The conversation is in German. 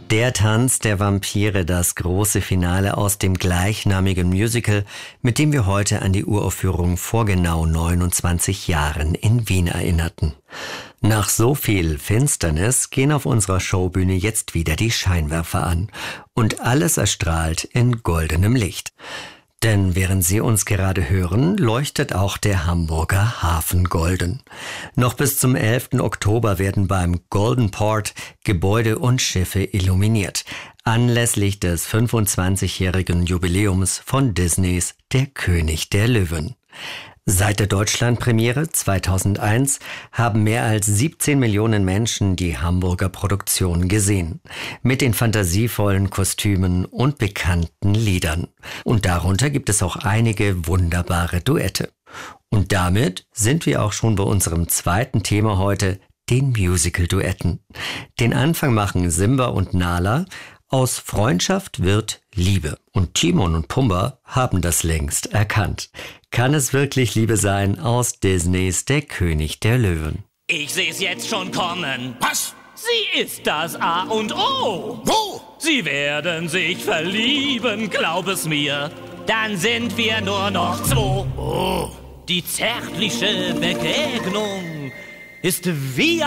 Der Tanz der Vampire, das große Finale aus dem gleichnamigen Musical, mit dem wir heute an die Uraufführung vor genau 29 Jahren in Wien erinnerten. Nach so viel Finsternis gehen auf unserer Showbühne jetzt wieder die Scheinwerfer an und alles erstrahlt in goldenem Licht. Denn während Sie uns gerade hören, leuchtet auch der Hamburger Hafen golden. Noch bis zum 11. Oktober werden beim Golden Port Gebäude und Schiffe illuminiert, anlässlich des 25-jährigen Jubiläums von Disneys Der König der Löwen. Seit der Deutschlandpremiere 2001 haben mehr als 17 Millionen Menschen die Hamburger Produktion gesehen. Mit den fantasievollen Kostümen und bekannten Liedern. Und darunter gibt es auch einige wunderbare Duette. Und damit sind wir auch schon bei unserem zweiten Thema heute, den Musical-Duetten. Den Anfang machen Simba und Nala. Aus Freundschaft wird Liebe. Und Timon und Pumba haben das längst erkannt. Kann es wirklich Liebe sein aus Disneys Der König der Löwen? Ich seh's jetzt schon kommen. Was? Sie ist das A und O. Wo? Sie werden sich verlieben, glaub es mir. Dann sind wir nur noch zwei. Oh. Die zärtliche Begegnung ist wie